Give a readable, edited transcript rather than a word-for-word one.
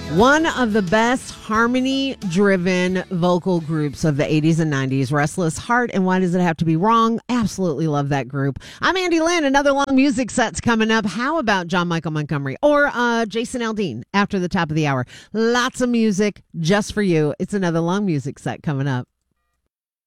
One of the best harmony-driven vocal groups of the 80s and 90s, Restless Heart, and Why Does It Have to Be Wrong? Absolutely love that group. I'm Andy Lynn. Another long music set's coming up. How about John Michael Montgomery or Jason Aldean after the top of the hour? Lots of music just for you. It's another long music set coming up.